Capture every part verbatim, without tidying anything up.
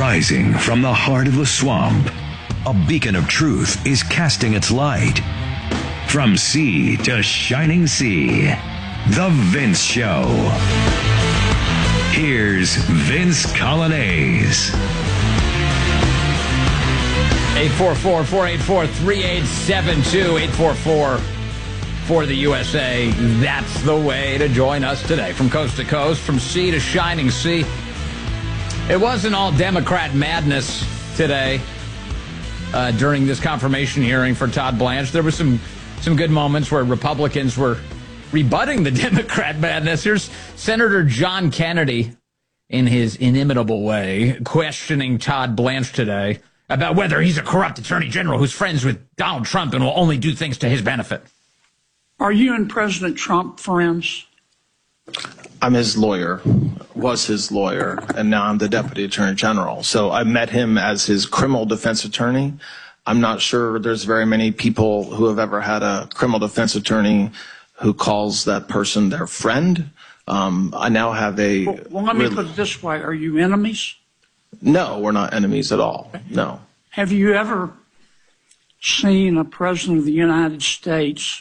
Rising from the heart of the swamp, a beacon of truth is casting its light. From sea to shining sea, The Vince Show. Here's Vince Coglianese. eight four four, four eight four, three eight seven two, eight four four for the U S A. That's the way to join us today. From coast to coast, from sea to shining sea. It wasn't all Democrat madness today uh, during this confirmation hearing for Todd Blanche. There were some, some good moments where Republicans were rebutting the Democrat madness. Here's Senator John Kennedy in his inimitable way questioning Todd Blanche today about whether he's a corrupt attorney general who's friends with Donald Trump and will only do things to his benefit. Are you and President Trump friends? I'm his lawyer, was his lawyer, and now I'm the deputy attorney general. So I met him as his criminal defense attorney. I'm not sure there's very many people who have ever had a criminal defense attorney who calls that person their friend. Um, I now have a... Well, well let me put it this way. Are you enemies? No, we're not enemies at all. No. Have you ever seen a president of the United States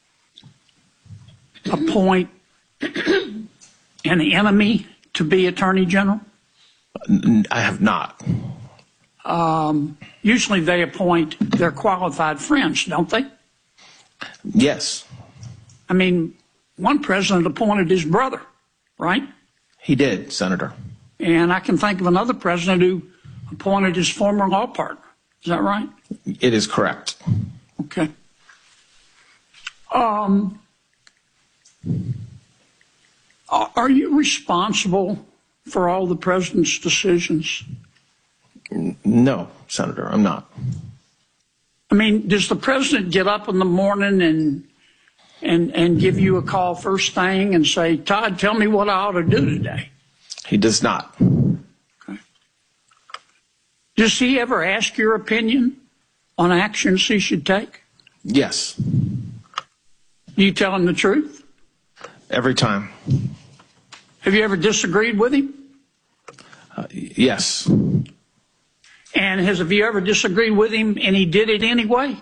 appoint an enemy to be attorney general? I have not. Um, usually they appoint their qualified friends, don't they? Yes. I mean, one president appointed his brother, right? He did, Senator. And I can think of another president who appointed his former law partner. Is that right? It is correct. Okay. Um, are you responsible for all the president's decisions? No, Senator, I'm not. I mean, does the president get up in the morning and and and give you a call first thing and say, Todd, tell me what I ought to do today? He does not. Okay. Does he ever ask your opinion on actions he should take? Yes. You tell him the truth? Every time. Have you ever disagreed with him? Uh, yes. And has have you ever disagreed with him and he did it anyway?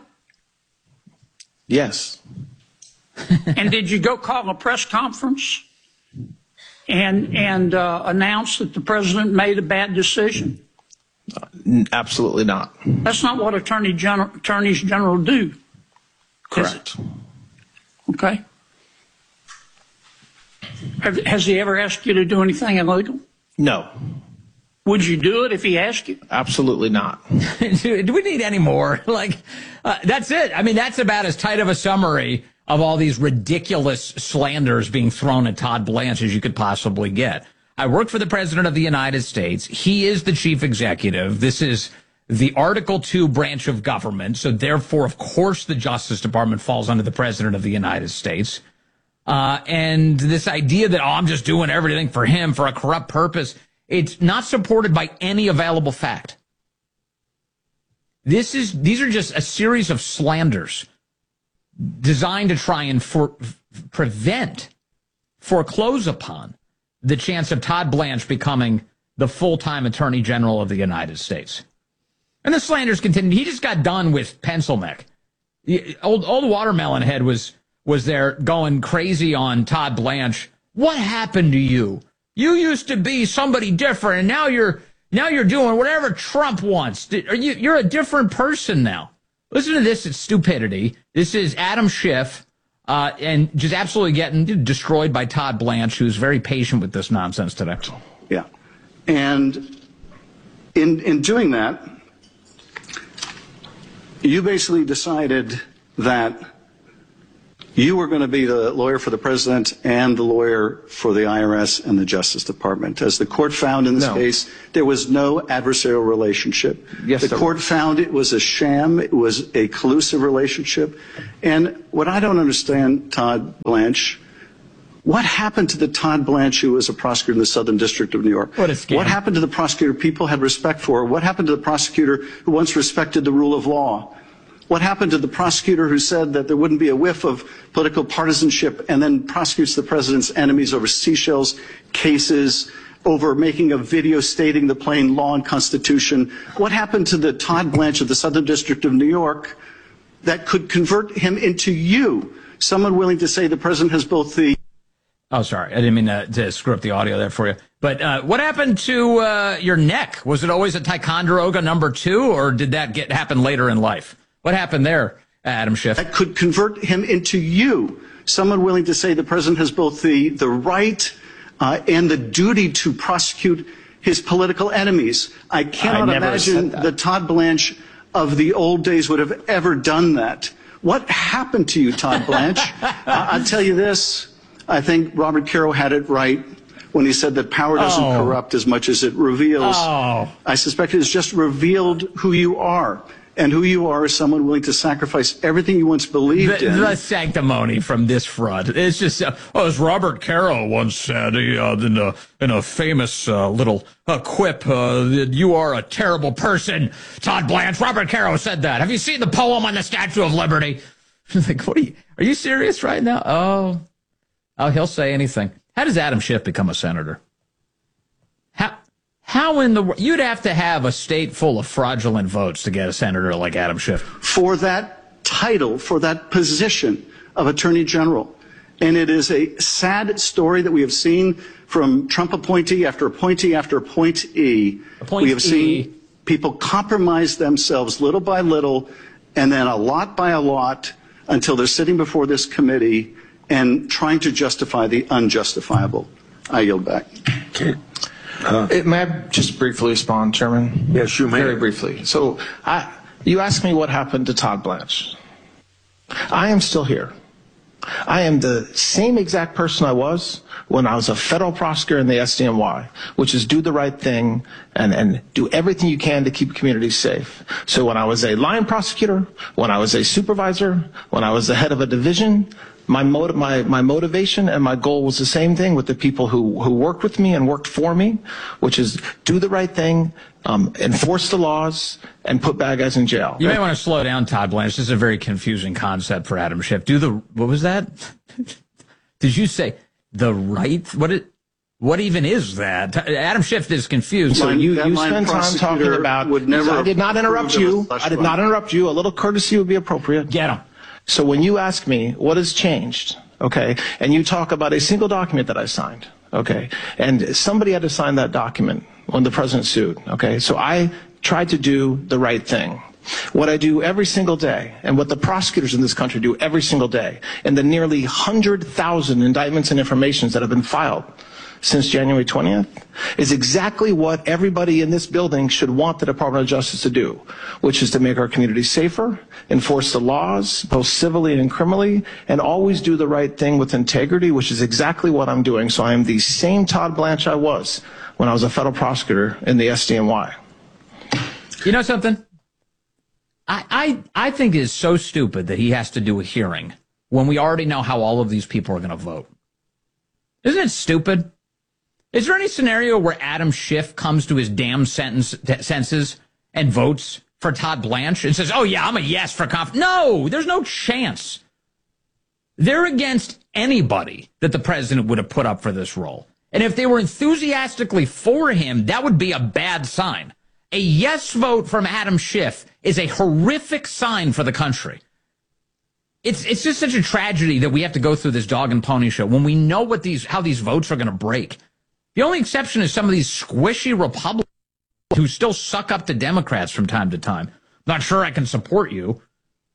Yes. And did you go call a press conference and and uh, announce that the president made a bad decision? Uh, absolutely not. That's not what attorney general, attorneys general do. Correct. Okay. Have, has he ever asked you to do anything illegal? No. Would you do it if he asked you? Absolutely not. do, do we need any more? Like, uh, that's it. I mean, that's about as tight of a summary of all these ridiculous slanders being thrown at Todd Blanche as you could possibly get. I work for the President of the United States. He is the chief executive. This is the Article two branch of government. So therefore, of course, the Justice Department falls under the President of the United States. Uh, and this idea that, oh, I'm just doing everything for him for a corrupt purpose, it's not supported by any available fact. This is, these are just a series of slanders designed to try and for, prevent, foreclose upon the chance of Todd Blanche becoming the full-time Attorney General of the United States. And the slanders continue. He just got done with Pencil Neck. The old, old Watermelon Head was, was there going crazy on Todd Blanche. What happened to you? You used to be somebody different, and now you're, now you're doing whatever Trump wants. Are you, you're a different person now. Listen to this, it's stupidity. This is Adam Schiff, uh, and just absolutely getting destroyed by Todd Blanche, who's very patient with this nonsense today. Yeah. And in, in doing that, you basically decided that you were going to be the lawyer for the president and the lawyer for the I R S and the Justice Department. As the court found in this No. case, there was no adversarial relationship. Yes, the sir. court found it was a sham. It was a collusive relationship. And what I don't understand, Todd Blanche, what happened to the Todd Blanche who was a prosecutor in the Southern District of New York? What a scam. What happened to the prosecutor people had respect for? What happened to the prosecutor who once respected the rule of law? What happened to the prosecutor who said that there wouldn't be a whiff of political partisanship and then prosecutes the president's enemies over Seychelles cases, over making a video stating the plain law and Constitution? What happened to the Todd Blanche of the Southern District of New York that could convert him into you, someone willing to say the president has both the... Oh, sorry. I didn't mean to, to screw up the audio there for you. But uh, what happened to uh, your neck? Was it always a Ticonderoga number two, or did that get happen later in life? What happened there, Adam Schiff? That could convert him into you, someone willing to say the president has both the, the right uh, and the duty to prosecute his political enemies. I cannot I imagine the Todd Blanche of the old days would have ever done that. What happened to you, Todd Blanche? uh, I'll tell you this. I think Robert Caro had it right when he said that power doesn't oh. corrupt as much as it reveals. Oh. I suspect it has just revealed who you are. And who you are is someone willing to sacrifice everything you once believed the, in. The sanctimony from this front. It's just, uh, oh, as Robert Caro once said he, uh, in, a, in a famous uh, little uh, quip, uh, that you are a terrible person, Todd Blanche. Robert Caro said that. Have you seen the poem on the Statue of Liberty? Like, what are you, are you serious right now? Oh, oh, he'll say anything. How does Adam Schiff become a senator? How? How in the world? You'd have to have a state full of fraudulent votes to get a senator like Adam Schiff. For that title, for that position of Attorney General. And it is a sad story that we have seen from Trump appointee after appointee after appointee. Appointee. We have seen people compromise themselves little by little and then a lot by a lot until they're sitting before this committee and trying to justify the unjustifiable. I yield back. Okay. Uh, it, may I just briefly respond, Chairman? Yes, you may. Very briefly. So I, you asked me what happened to Todd Blanche. I am still here. I am the same exact person I was when I was a federal prosecutor in the S D N Y, which is do the right thing and, and do everything you can to keep communities safe. So when I was a line prosecutor, when I was a supervisor, when I was the head of a division, My, motiv- my, my motivation and my goal was the same thing with the people who, who worked with me and worked for me, which is do the right thing, um, enforce the laws, and put bad guys in jail. You may want to slow down, Todd Blanche. This is a very confusing concept for Adam Schiff. Do the, what was that? Did you say the right? What it, what even is that? Adam Schiff is confused. So Line- you, that you line spend time talking prosecutor about, would never I did not interrupt approve of a you. slush I did fund. not interrupt you. A little courtesy would be appropriate. Get him. So when you ask me what has changed, okay, and you talk about a single document that I signed, okay, and somebody had to sign that document when the president sued, okay, so I tried to do the right thing. What I do every single day, and what the prosecutors in this country do every single day, and the nearly one hundred thousand indictments and informations that have been filed since January twentieth, is exactly what everybody in this building should want the Department of Justice to do, which is to make our communities safer, enforce the laws, both civilly and criminally, and always do the right thing with integrity, which is exactly what I'm doing. So I am the same Todd Blanche I was when I was a federal prosecutor in the S D N Y. You know something? I, I, I think it is so stupid that he has to do a hearing when we already know how all of these people are going to vote. Isn't it stupid? Is there any scenario where Adam Schiff comes to his damn sentence, t- senses and votes for Todd Blanche and says, oh, yeah, I'm a yes for conf-? No, there's no chance. They're against anybody that the president would have put up for this role. And if they were enthusiastically for him, that would be a bad sign. A yes vote from Adam Schiff is a horrific sign for the country. It's it's just such a tragedy that we have to go through this dog and pony show when we know what these how these votes are going to break. The only exception is some of these squishy Republicans who still suck up to Democrats from time to time. Not sure I can support you.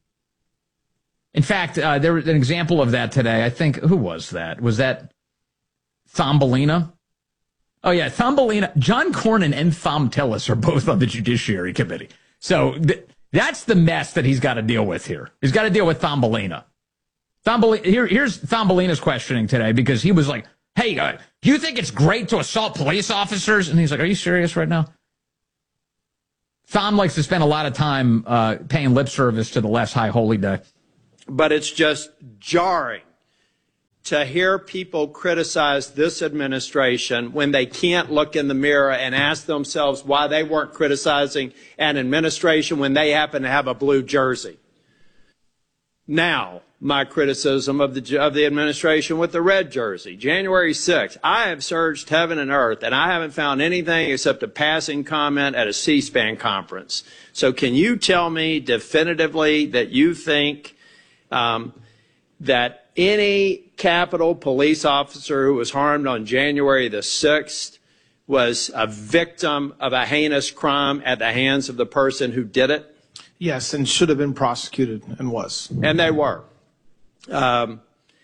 In fact, uh, there was an example of that today. I think, who was that? Was that Thumbelina? Oh, yeah, Thumbelina. John Cornyn and Thom Tillis are both on the Judiciary Committee. So th- that's the mess that he's got to deal with here. He's got to deal with Thumbelina. Thumbelina here, here's Thumbelina's questioning today because he was like, hey, uh, do you think it's great to assault police officers? And he's like, are you serious right now? Thom likes to spend a lot of time uh, paying lip service to the left's high holy day. But it's just jarring to hear people criticize this administration when they can't look in the mirror and ask themselves why they weren't criticizing an administration when they happen to have a blue jersey. Now, my criticism of the of the administration with the red jersey. January sixth, I have searched heaven and earth, and I haven't found anything except a passing comment at a C-SPAN conference. So can you tell me definitively that you think um, that any Capitol police officer who was harmed on January the sixth was a victim of a heinous crime at the hands of the person who did it? Yes, and should have been prosecuted and was. And they were. Um,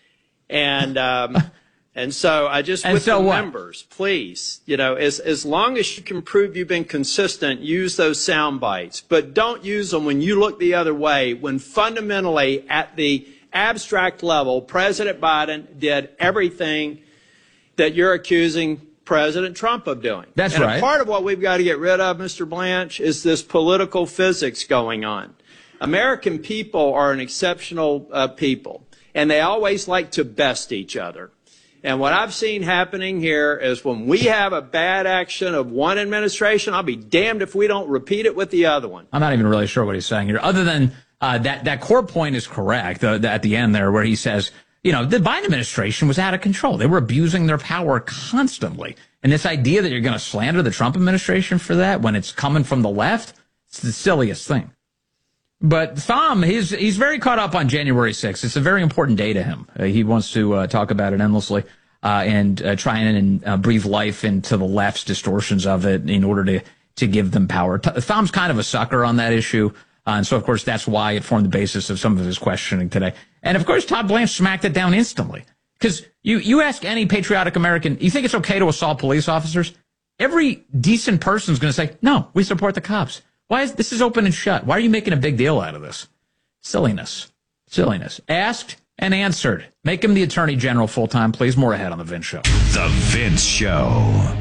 and um, and so I just, and with so the what? members, please, you know, as, as long as you can prove you've been consistent, use those sound bites. But don't use them when you look the other way, when fundamentally at the abstract level, President Biden did everything that you're accusing President Trump of doing. That's and right. And part of what we've got to get rid of, Mister Blanche, is this political physics going on. American people are an exceptional uh, people, and they always like to best each other. And what I've seen happening here is when we have a bad action of one administration, I'll be damned if we don't repeat it with the other one. I'm not even really sure what he's saying here, other than uh, that that core point is correct uh, at the end there where he says, you know, the Biden administration was out of control. They were abusing their power constantly. And this idea that you're going to slander the Trump administration for that when it's coming from the left, it's the silliest thing. But Thom, he's he's very caught up on January sixth. It's a very important day to him. Uh, he wants to uh, talk about it endlessly uh, and uh, try and uh, breathe life into the left's distortions of it in order to, to give them power. Th- Thom's kind of a sucker on that issue. Uh, and so, of course, that's why it formed the basis of some of his questioning today. And, of course, Todd Blanche smacked it down instantly. Because you, you ask any patriotic American, you think it's okay to assault police officers? Every decent person is going to say, no, we support the cops. Why is this is open and shut? Why are you making a big deal out of this? Silliness. Silliness. Asked and answered. Make him the Attorney General full-time, please. More ahead on The Vince Show. The Vince Show.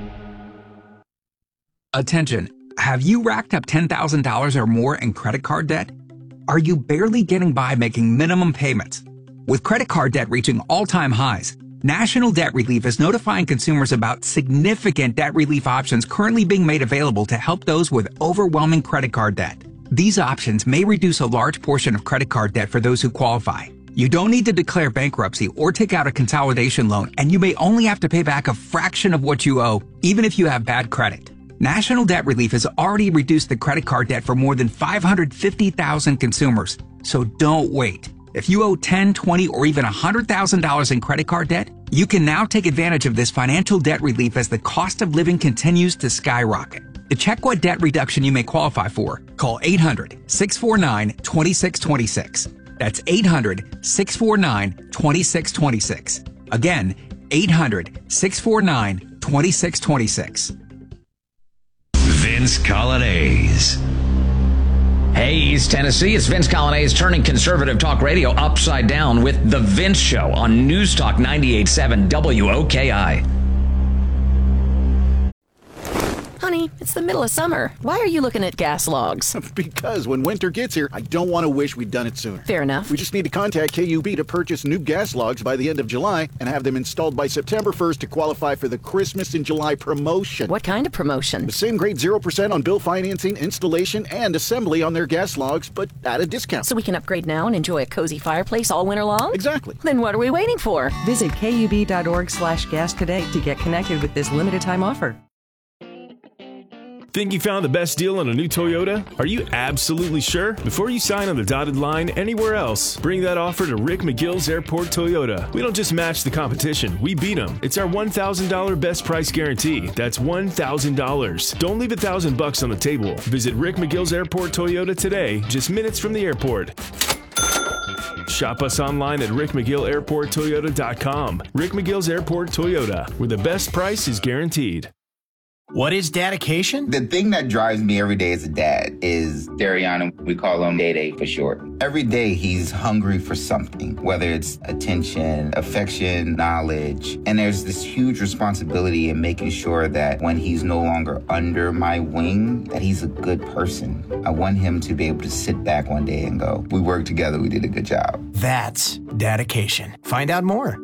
Attention. Have you racked up ten thousand dollars or more in credit card debt? Are you barely getting by making minimum payments? With credit card debt reaching all-time highs, National Debt Relief is notifying consumers about significant debt relief options currently being made available to help those with overwhelming credit card debt. These options may reduce a large portion of credit card debt for those who qualify. You don't need to declare bankruptcy or take out a consolidation loan, and you may only have to pay back a fraction of what you owe, even if you have bad credit. National Debt Relief has already reduced the credit card debt for more than five hundred fifty thousand consumers, so don't wait. If you owe ten, twenty, or even one hundred thousand dollars in credit card debt, you can now take advantage of this financial debt relief as the cost of living continues to skyrocket. To check what debt reduction you may qualify for, call eight hundred, six four nine, two six two six. That's eight hundred, six four nine, two six two six. Again, eight hundred, six four nine, two six two six. Vince Coglianese. Hey, East Tennessee, it's Vince Coglianese turning conservative talk radio upside down with The Vince Show on News Talk ninety-eight point seven W O K I. Honey, it's the middle of summer. Why are you looking at gas logs? Because when winter gets here, I don't want to wish we'd done it sooner. Fair enough. We just need to contact K U B to purchase new gas logs by the end of July and have them installed by September first to qualify for the Christmas in July promotion. What kind of promotion? The same grade zero percent on bill financing, installation, and assembly on their gas logs, but at a discount. So we can upgrade now and enjoy a cozy fireplace all winter long? Exactly. Then what are we waiting for? Visit kub.org slash gas today to get connected with this limited time offer. Think you found the best deal on a new Toyota? Are you absolutely sure? Before you sign on the dotted line anywhere else, bring that offer to Rick McGill's Airport Toyota. We don't just match the competition, we beat them. It's our one thousand dollars best price guarantee. That's one thousand dollars. Don't leave a thousand bucks on the table. Visit Rick McGill's Airport Toyota today, just minutes from the airport. Shop us online at rick mcgill airport toyota dot com. Rick McGill's Airport Toyota, where the best price is guaranteed. What is dedication? The thing that drives me every day as a dad is Dariana. We call him Day Day for short. Every day he's hungry for something, whether it's attention, affection, knowledge. And there's this huge responsibility in making sure that when he's no longer under my wing, that he's a good person. I want him to be able to sit back one day and go, we worked together, we did a good job. That's dedication. Find out more